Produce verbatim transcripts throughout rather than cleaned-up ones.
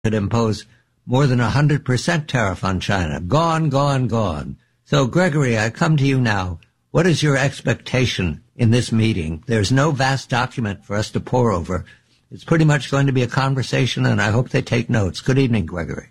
could impose more than a hundred percent tariff on China. Gone, gone, gone. So, Gregory, I come to you now. What is your expectation in this meeting? There's no vast document for us to pore over. It's pretty much going to be a conversation, and I hope they take notes. Good evening, Gregory.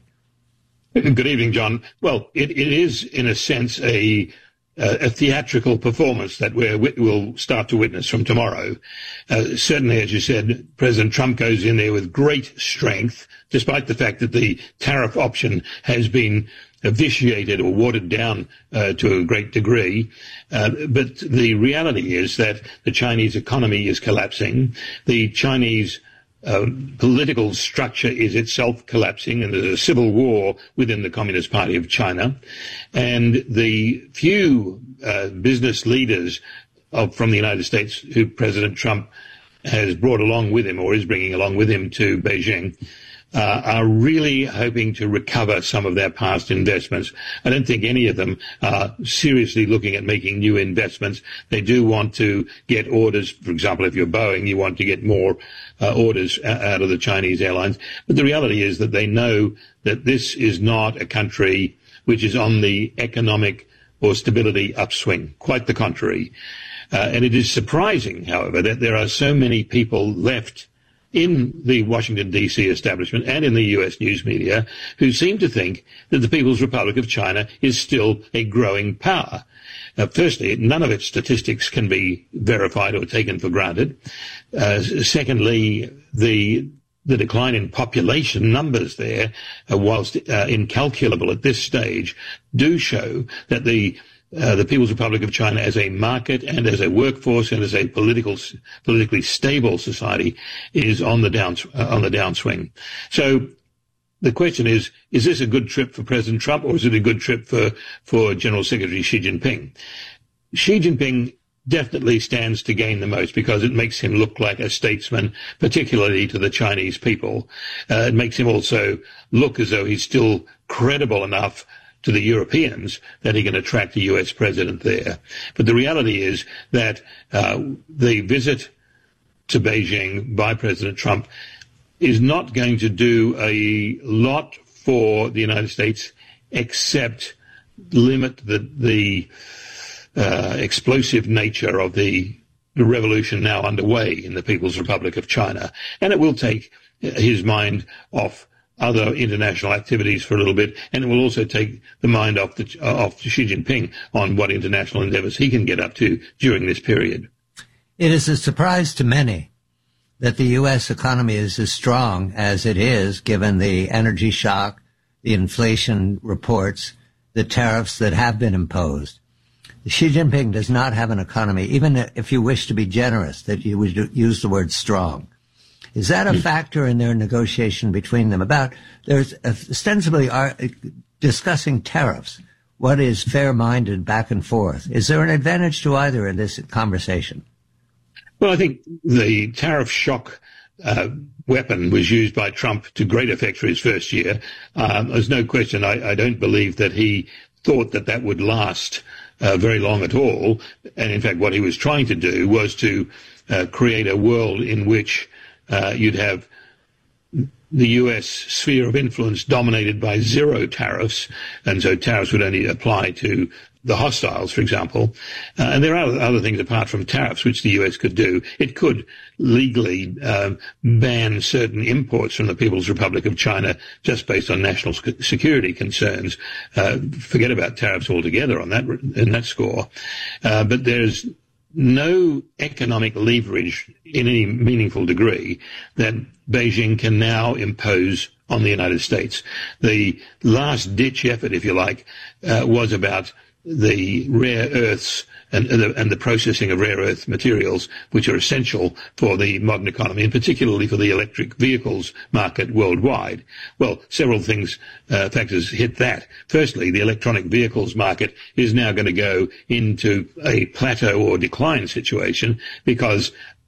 Good evening, John. Well, it, it is, in a sense, a Uh, a theatrical performance that we're, we'll start to witness from tomorrow. Uh, certainly, as you said, President Trump goes in there with great strength, despite the fact that the tariff option has been vitiated or watered down uh, to a great degree. Uh, but the reality is that the Chinese economy is collapsing. The Chinese Uh, political structure is itself collapsing, and there's a civil war within the Communist Party of China. And the few uh, business leaders of, from the United States who President Trump has brought along with him, or is bringing along with him to Beijing, uh, are really hoping to recover some of their past investments. I don't think any of them are seriously looking at making new investments. They do want to get orders. For example, if you're Boeing, you want to get more uh, orders out of the Chinese airlines. But the reality is that they know that this is not a country which is on the economic or stability upswing. Quite the contrary. Uh, and it is surprising, however, that there are so many people left in the Washington, D C establishment and in the U S news media who seem to think that the People's Republic of China is still a growing power. Uh, firstly, none of its statistics can be verified or taken for granted. Uh, secondly, the the decline in population numbers there, uh, whilst uh, incalculable at this stage, do show that the Uh, the People's Republic of China as a market and as a workforce and as a political, politically stable society is on the down, uh, on the downswing. So the question is, is this a good trip for President Trump, or is it a good trip for, for General Secretary Xi Jinping? Xi Jinping definitely stands to gain the most because it makes him look like a statesman, particularly to the Chinese people. Uh, it makes him also look as though he's still credible enough to the Europeans that he can attract a U S president there. But the reality is that uh, the visit to Beijing by President Trump is not going to do a lot for the United States except limit the, the uh, explosive nature of the, the revolution now underway in the People's Republic of China. And it will take his mind off other international activities for a little bit, and it will also take the mind off, the, uh, off Xi Jinping on what international endeavors he can get up to during this period. It is a surprise to many that the U S economy is as strong as it is, given the energy shock, the inflation reports, the tariffs that have been imposed. Xi Jinping does not have an economy, even if you wish to be generous, that you would use the word strong. Is that a factor in their negotiation between them? About, there's ostensibly are discussing tariffs. What is fair-minded back and forth? Is there an advantage to either in this conversation? Well, I think the tariff shock uh, weapon was used by Trump to great effect for his first year. Um, there's no question. I, I don't believe that he thought that that would last uh, very long at all. And in fact, what he was trying to do was to uh, create a world in which Uh, you'd have the U S sphere of influence dominated by zero tariffs, and so tariffs would only apply to the hostiles, for example. Uh, and there are other things apart from tariffs which the U S could do. It could legally uh, ban certain imports from the People's Republic of China just based on national security concerns. Uh, forget about tariffs altogether on that, in that score. Uh, but there's no economic leverage in any meaningful degree that Beijing can now impose on the United States. The last-ditch effort, if you like, uh, was about the rare earths and, and, the, and the processing of rare earth materials, which are essential for the modern economy, and particularly for the electric vehicles market worldwide. Well, several things, uh, factors hit that. Firstly, the electronic vehicles market is now going to go into a plateau or decline situation because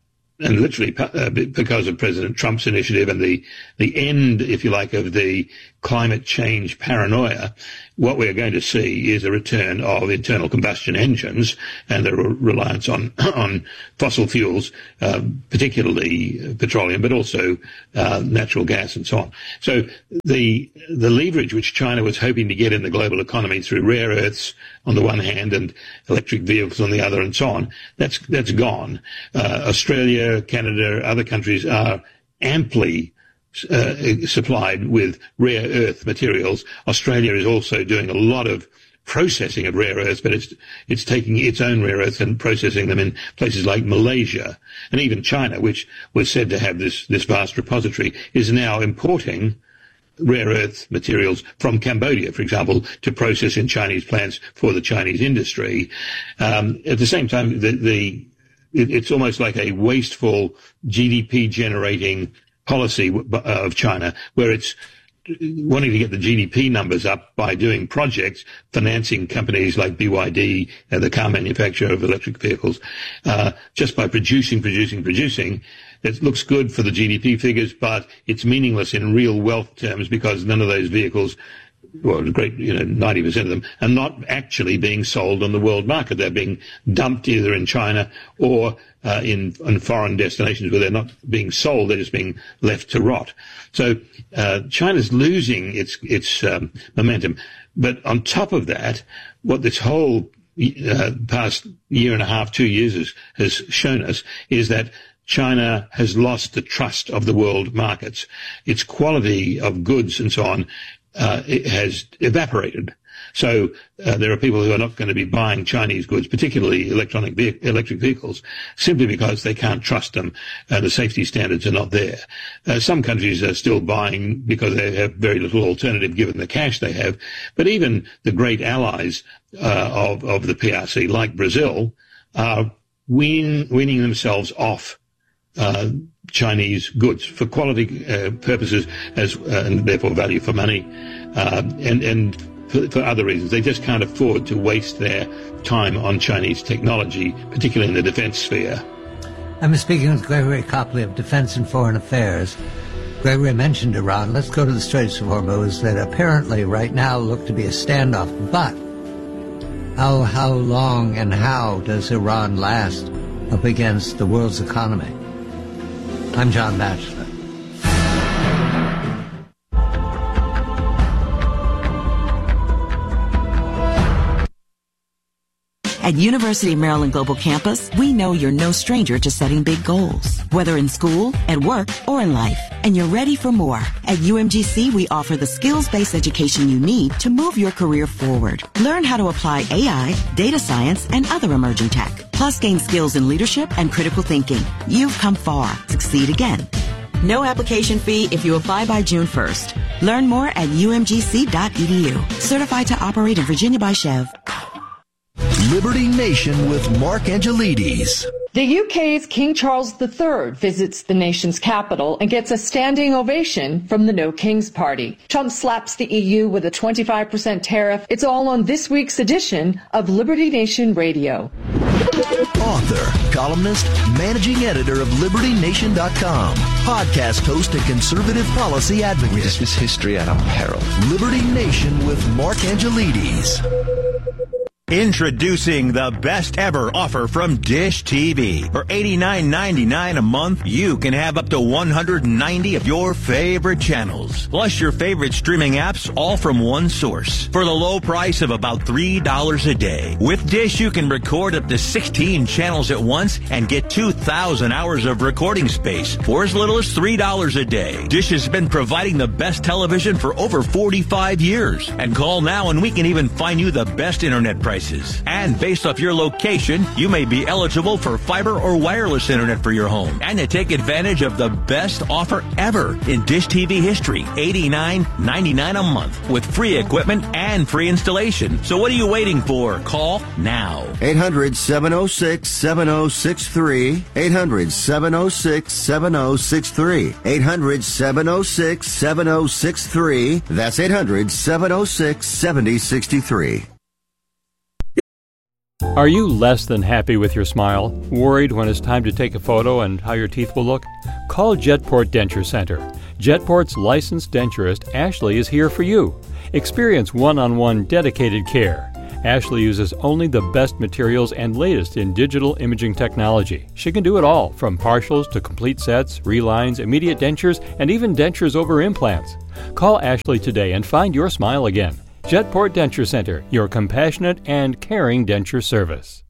and literally uh, because of President Trump's initiative and the, the end, if you like, of the climate change paranoia, what we're going to see is a return of internal combustion engines and the re- reliance on on fossil fuels, uh, particularly petroleum, but also uh, natural gas and so on. So the the leverage which China was hoping to get in the global economy through rare earths on the one hand and electric vehicles on the other and so on, that's that's gone. Uh, Australia, Canada, other countries are amply Uh, supplied with rare earth materials. Australia is also doing a lot of processing of rare earths, but it's it's taking its own rare earths and processing them in places like Malaysia. And even China, which was said to have this, this vast repository, is now importing rare earth materials from Cambodia, for example, to process in Chinese plants for the Chinese industry. Um, at the same time, the, the it, it's almost like a wasteful G D P generating policy of China, where it's wanting to get the G D P numbers up by doing projects, financing companies like B Y D, uh, the car manufacturer of electric vehicles, uh, just by producing, producing, producing. It looks good for the G D P figures, but it's meaningless in real wealth terms because none of those vehicles, well, a great, you know, ninety percent of them are not actually being sold on the world market. They're being dumped either in China or uh, in, in foreign destinations where they're not being sold. They're just being left to rot. So uh, China's losing its its um, momentum. But on top of that, what this whole uh, past year and a half, two years has, has shown us is that China has lost the trust of the world markets. Its quality of goods and so on Uh, it has evaporated. So uh, there are people who are not going to be buying Chinese goods, particularly electronic ve- electric vehicles, simply because they can't trust them and the safety standards are not there. Uh, some countries are still buying because they have very little alternative given the cash they have. But even the great allies uh, of, of the P R C, like Brazil, are wean, weaning themselves off uh, Chinese goods for quality uh, purposes as uh, and therefore value for money uh, and and for, for other reasons. They just can't afford to waste their time on Chinese technology, particularly in the defense sphere. I'm speaking with Gregory Copley of Defense and Foreign Affairs. Gregory mentioned Iran. Let's go to the Straits of Hormuz that apparently right now look to be a standoff. But how how long and how does Iran last up against the world's economy? I'm John Batchelor. At University of Maryland Global Campus, we know you're no stranger to setting big goals, whether in school, at work, or in life, and you're ready for more. At U M G C, we offer the skills-based education you need to move your career forward. Learn how to apply A I, data science, and other emerging tech, plus gain skills in leadership and critical thinking. You've come far. Succeed again. No application fee if you apply by June first. Learn more at U M G C dot E D U. Certified to operate in Virginia by Chev. Liberty Nation with Mark Angelides. The U K's King Charles the Third visits the nation's capital and gets a standing ovation from the No Kings Party. Trump slaps the E U with a twenty-five percent tariff. It's all on this week's edition of Liberty Nation Radio. Author, columnist, managing editor of Liberty Nation dot com, podcast host and conservative policy advocate. We dismiss history at our peril. Liberty Nation with Mark Angelides. Introducing the best ever offer from Dish T V. For eighty-nine ninety-nine a month, you can have up to one hundred ninety of your favorite channels, plus your favorite streaming apps, all from one source, for the low price of about three dollars a day. With Dish, you can record up to sixteen channels at once and get two thousand hours of recording space for as little as three dollars a day. Dish has been providing the best television for over forty-five years. And call now and we can even find you the best internet prices. And based off your location, you may be eligible for fiber or wireless internet for your home. And to take advantage of the best offer ever in Dish T V history, eighty-nine ninety-nine a month with free equipment and free installation. So what are you waiting for? Call now. eight hundred, seven oh six, seven oh six three. eight hundred, seven oh six, seven oh six three. eight hundred, seven oh six, seven oh six three. That's eight hundred, seven oh six, seven oh six three. Are you less than happy with your smile? Worried when it's time to take a photo and how your teeth will look? Call Jetport Denture Center. Jetport's licensed denturist, Ashley, is here for you. Experience one-on-one dedicated care. Ashley uses only the best materials and latest in digital imaging technology. She can do it all, from partials to complete sets, relines, immediate dentures, and even dentures over implants. Call Ashley today and find your smile again. Jetport Denture Center, your compassionate and caring denture service.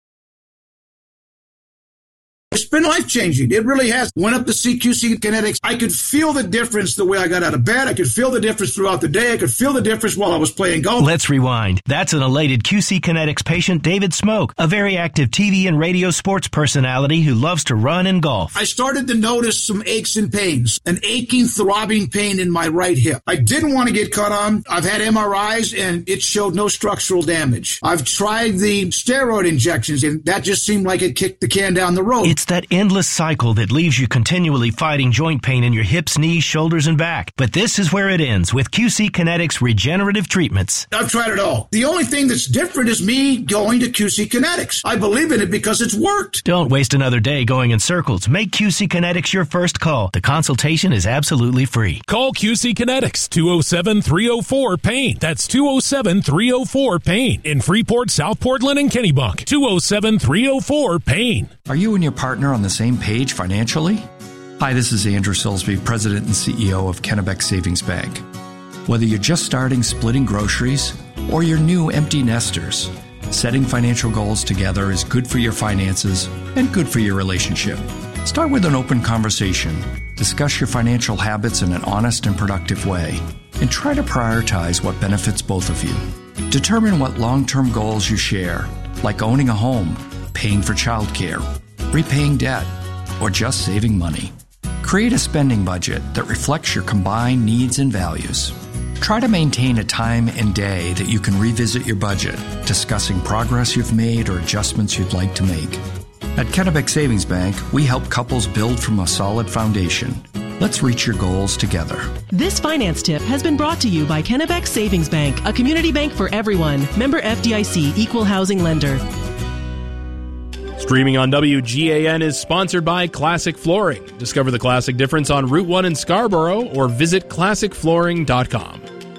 It's been life-changing. It really has. Went up to see Q C Kinetics. I could feel the difference the way I got out of bed. I could feel the difference throughout the day. I could feel the difference while I was playing golf. Let's rewind. That's an elated Q C Kinetics patient, David Smoke, a very active T V and radio sports personality who loves to run and golf. I started to notice some aches and pains, an aching, throbbing pain in my right hip. I didn't want to get cut on. I've had M R Is, and it showed no structural damage. I've tried the steroid injections, and that just seemed like it kicked the can down the road. It's that endless cycle that leaves you continually fighting joint pain in your hips, knees, shoulders, and back. But this is where it ends with Q C Kinetics regenerative treatments. I've tried it all. The only thing that's different is me going to Q C Kinetics. I believe in it because it's worked. Don't waste another day going in circles. Make Q C Kinetics your first call. The consultation is absolutely free. Call Q C Kinetics, two oh seven, three oh four, PAIN. That's two oh seven, three oh four, PAIN. In Freeport, South Portland, and Kennebunk. two oh seven, three oh four, PAIN. Are you and your partner on the same page financially? Hi, this is Andrew Silsby, President and C E O of Kennebec Savings Bank. Whether you're just starting splitting groceries or you're new empty nesters, setting financial goals together is good for your finances and good for your relationship. Start with an open conversation. Discuss your financial habits in an honest and productive way, and try to prioritize what benefits both of you. Determine what long-term goals you share, like owning a home, paying for childcare, repaying debt, or just saving money. Create a spending budget that reflects your combined needs and values. Try to maintain a time and day that you can revisit your budget, discussing progress you've made or adjustments you'd like to make. At Kennebec Savings Bank, we help couples build from a solid foundation. Let's reach your goals together. This finance tip has been brought to you by Kennebec Savings Bank, a community bank for everyone. Member F D I C, Equal Housing Lender. Streaming on W G A N is sponsored by Classic Flooring. Discover the classic difference on Route one in Scarborough or visit classic flooring dot com.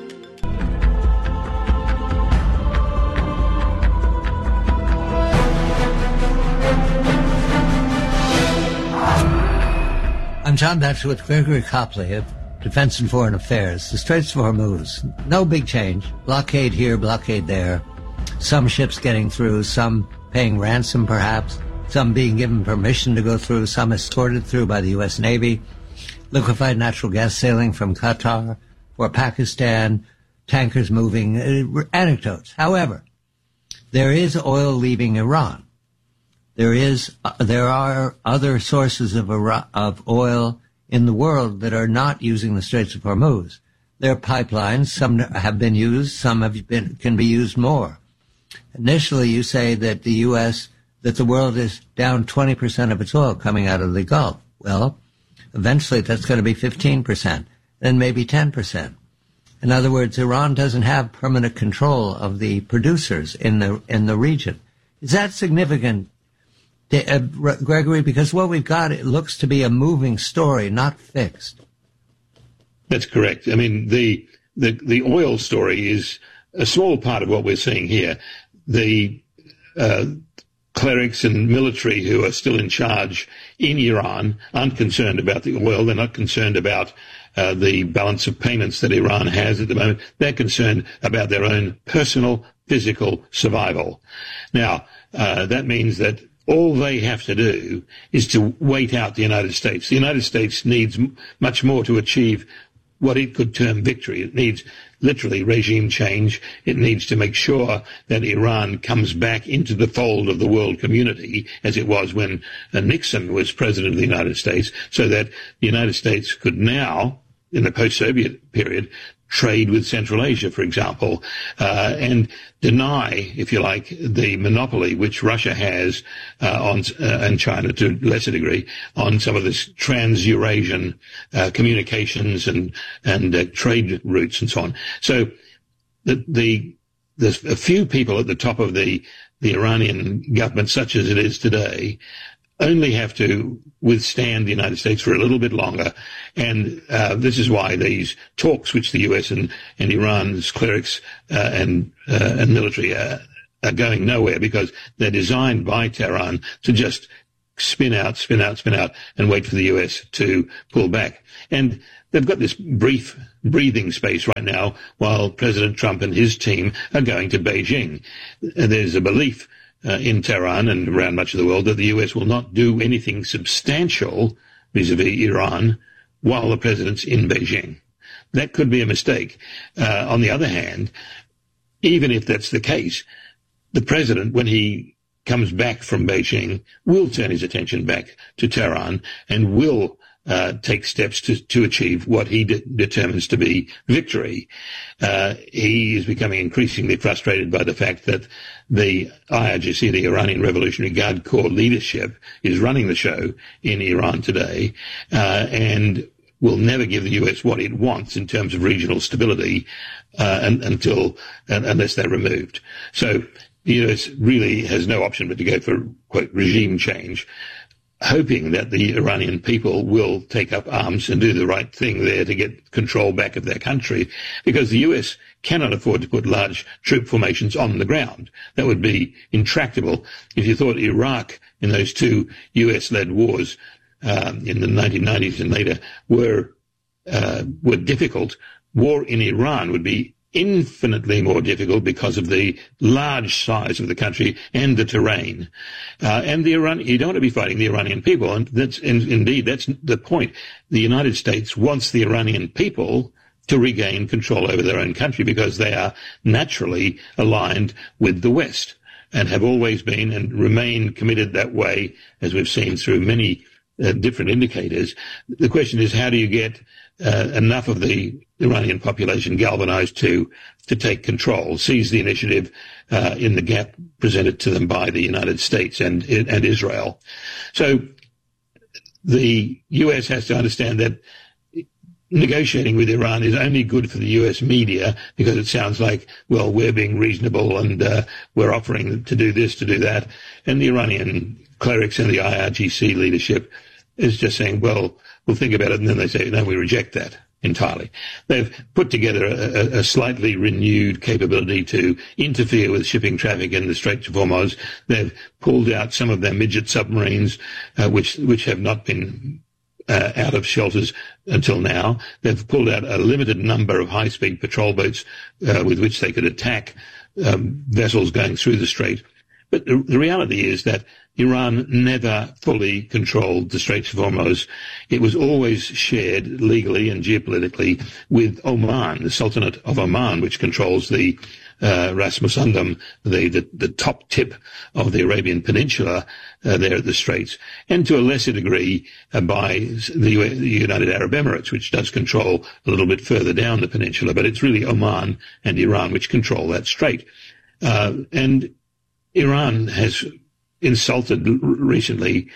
I'm John Batchelor with Gregory Copley of Defense and Foreign Affairs. The Straits of Hormuz, no big change. Blockade here, blockade there. Some ships getting through, some paying ransom perhaps, some being given permission to go through, some escorted through by the U S Navy, liquefied natural gas sailing from Qatar or Pakistan, tankers moving, uh, anecdotes. However, there is oil leaving Iran. There is, uh, there are other sources of, Iran, of oil in the world that are not using the Straits of Hormuz. There are pipelines, some have been used, some have been, can be used more. Initially, you say that the U S, that the world is down twenty percent of its oil coming out of the Gulf. Well, eventually that's going to be fifteen percent, then maybe ten percent. In other words, Iran doesn't have permanent control of the producers in the in the region. Is that significant, uh, Gregory? Because what we've got, it looks to be a moving story, not fixed. That's correct. I mean, the the the oil story is a small part of what we're seeing here. The uh, clerics and military who are still in charge in Iran aren't concerned about the oil. They're not concerned about uh, the balance of payments that Iran has at the moment. They're concerned about their own personal, physical survival. Now, uh, that means that all they have to do is to wait out the United States. The United States needs m- much more to achieve what it could term victory. It needs literally regime change. It needs to make sure that Iran comes back into the fold of the world community as it was when uh, Nixon was president of the United States, so that the United States could now, in the post-Soviet period, trade with Central Asia, for example, uh, and deny, if you like, the monopoly which Russia has uh, on uh, and China to a lesser degree on some of this trans-Eurasian uh, communications and and uh, trade routes and so on. So the the there's a few people at the top of the, the Iranian government, such as it is today, only have to withstand the United States for a little bit longer. And uh, this is why these talks, which the U S and, and Iran's clerics uh, and, uh, and military are, are going nowhere, because they're designed by Tehran to just spin out, spin out, spin out, and wait for the U S to pull back. And they've got this brief breathing space right now while President Trump and his team are going to Beijing. There's a belief Uh, in Tehran and around much of the world that the U S will not do anything substantial vis-a-vis Iran while the president's in Beijing. That could be a mistake. Uh, on the other hand, even if that's the case, the president, when he comes back from Beijing, will turn his attention back to Tehran and will Uh, take steps to, to achieve what he de- determines to be victory. Uh, he is becoming increasingly frustrated by the fact that the I R G C, the Iranian Revolutionary Guard Corps leadership, is running the show in Iran today, uh, and will never give the U S what it wants in terms of regional stability uh, and, until uh, unless they're removed. So the U S really has no option but to go for, quote, regime change, hoping that the Iranian people will take up arms and do the right thing there to get control back of their country, because the U S cannot afford to put large troop formations on the ground. That would be intractable. If you thought Iraq in those two U S-led wars um, in the nineteen nineties and later were uh, were difficult, war in Iran would be infinitely more difficult because of the large size of the country and the terrain. Uh, and the Iran, you don't want to be fighting the Iranian people. And that's, and indeed, that's the point. The United States wants the Iranian people to regain control over their own country because they are naturally aligned with the West and have always been and remain committed that way, as we've seen through many uh, different indicators. The question is, how do you get uh, enough of the Iranian population galvanized to to take control, seize the initiative uh, in the gap presented to them by the United States and and Israel. So the U S has to understand that negotiating with Iran is only good for the U S media, because it sounds like, well, we're being reasonable and uh, we're offering to do this, to do that. And the Iranian clerics and the I R G C leadership is just saying, well, we'll think about it. And then they say, no, we reject that entirely. They've put together a, a slightly renewed capability to interfere with shipping traffic in the Straits of Hormuz. They've pulled out some of their midget submarines, uh, which which have not been uh, out of shelters until now. They've pulled out a limited number of high-speed patrol boats uh, with which they could attack um, vessels going through the strait. But the, the reality is that Iran never fully controlled the Straits of Hormuz. It was always shared legally and geopolitically with Oman, the Sultanate of Oman, which controls the uh, Ras Musandam, the, the, the top tip of the Arabian Peninsula uh, there at the Straits, and to a lesser degree uh, by the, U- the United Arab Emirates, which does control a little bit further down the peninsula. But it's really Oman and Iran which control that strait. Uh, and Iran has insulted recently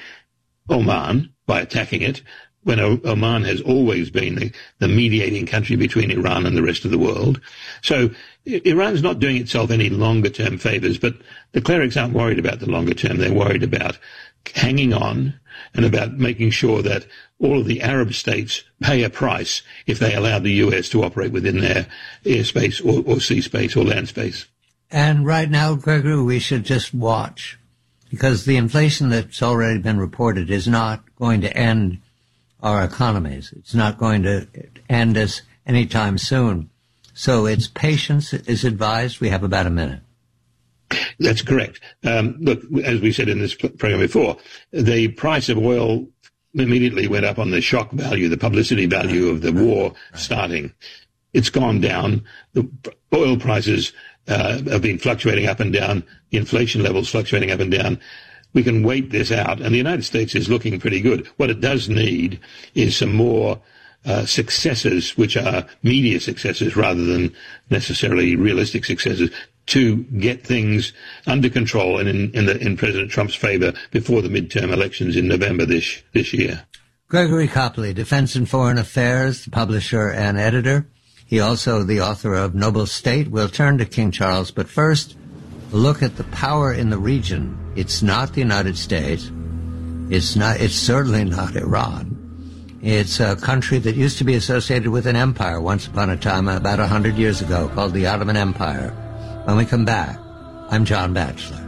Oman by attacking it, when o- Oman has always been the, the mediating country between Iran and the rest of the world. So I- Iran's not doing itself any longer-term favors, but the clerics aren't worried about the longer term. They're worried about hanging on and about making sure that all of the Arab states pay a price if they allow the U S to operate within their airspace or, or sea space or land space. And right now, Gregory, we should just watch, because the inflation that's already been reported is not going to end our economies. It's not going to end us anytime soon. So it's patience is advised. We have about a minute. That's correct. Um, look, as we said in this program before, the price of oil immediately went up on the shock value, the publicity value of the war starting. It's gone down. The oil prices Uh, have been fluctuating up and down, the inflation levels fluctuating up and down. We can wait this out, and the United States is looking pretty good. What it does need is some more uh, successes, which are media successes rather than necessarily realistic successes, to get things under control and in, in, the, in President Trump's favor before the midterm elections in November this, this year. Gregory Copley, Defense and Foreign Affairs, publisher and editor. He also the author of Noble State. We'll turn to King Charles, but first, look at the power in the region. It's not the United States. It's not. It's certainly not Iran. It's a country that used to be associated with an empire once upon a time, about a hundred years ago, called the Ottoman Empire. When we come back, I'm John Batchelor.